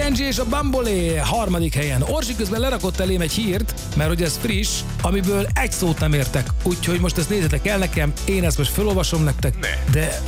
Benji és a Bambolé harmadik helyen. Orsi közben lerakott elém egy hírt, mert hogy ez friss, amiből egy szót nem értek. Úgyhogy most ezt nézzétek el nekem, én ezt most felolvasom nektek, de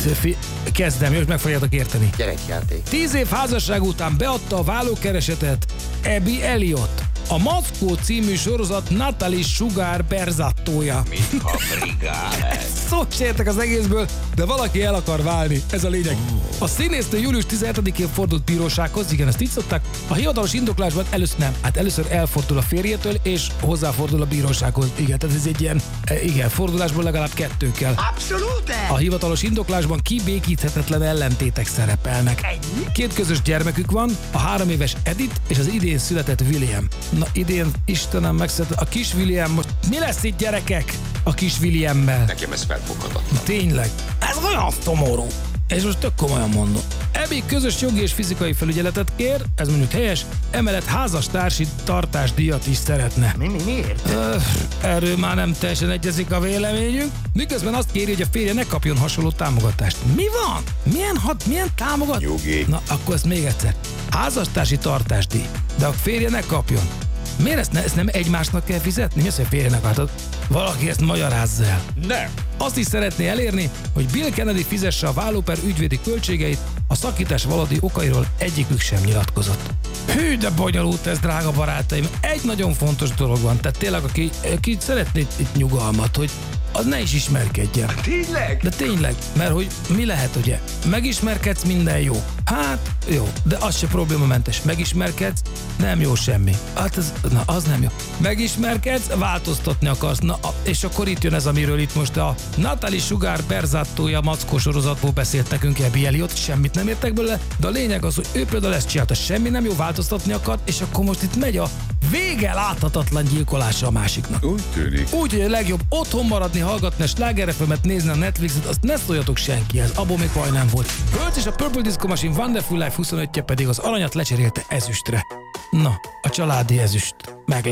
kezdem, és meg fogjátok érteni. Gyerekjáték. 10 év házasság után beadta a vállókeresetet Abby Elliott, a Mackó című sorozat Natalie Sugar berzattója. Mintha brigál. Szót se értek az egészből, de valaki el akar válni. Ez a lényeg. A színésznő július 17-én fordult bírósághoz, igen, ezt így szokták. A hivatalos indoklásban először elfordul a férjétől, és hozzáfordul a bírósághoz. Igen, tehát ez egy ilyen, fordulásból legalább 2 kell. Abszolút! A hivatalos indoklásban kibékíthetetlen ellentétek szerepelnek. 2 közös gyermekük van, a 3 éves Edith és az idén született William. Na idén, Istenem, megszületett a kis William, most mi lesz itt, gyerekek? A kis Williammel. Nekem ez felfoghatatlan. Na, tényleg, ez olyan szomorú. És most tök komolyan mondom. Abby közös jogi és fizikai felügyeletet kér, ez mondjuk helyes, emellett házastársi tartásdíjat is szeretne. Miért? Erről már nem teljesen egyezik a véleményünk, miközben azt kéri, hogy a férje ne kapjon hasonló támogatást. Mi van? Milyen támogatást? Jogi. Na, akkor ezt még egyszer. Házastársi tartásdíj, de a férje ne kapjon. Miért ezt nem egymásnak kell fizetni? Mi az, hogy a férjenek váltod? Valaki ezt magyarázza el. Nem. Azt is szeretné elérni, hogy Bill Kennedy fizesse a vállóper ügyvédi költségeit, a szakítás valódi okairól egyikük sem nyilatkozott. Hű, de bonyolult ez, drága barátaim. Egy nagyon fontos dolog van, tehát tényleg, aki szeretné itt nyugalmat, hogy az ne is ismerkedjen. Tényleg? De tényleg, mert hogy mi lehet, ugye? Megismerkedsz, minden jó. Hát, jó, de az se problémamentes. Megismerkedsz, nem jó semmi. Hát az nem jó. Megismerkedsz, változtatni akarsz. És akkor itt jön ez, amiről itt most a Natalie Sugar berzattója Mackó sorozatból beszélt nekünk Abby Elliott, semmit nem értek belőle, de a lényeg az, hogy ő például ezt csinálta, semmi nem jó, változtatni akart, és akkor most itt megy a vége láthatatlan gyilkolása a másiknak. Úgy tűnik. Úgy, hogy a legjobb otthon maradni, hallgatni a Sláger FM-et, nézni a Netflixet, azt ne szóljatok senkihez, abból még baj nem volt. Hölgy és a Purple Disco Machine Wonderful Life 25-je pedig az aranyat lecserélte ezüstre. Na, a családi ezüst. Meg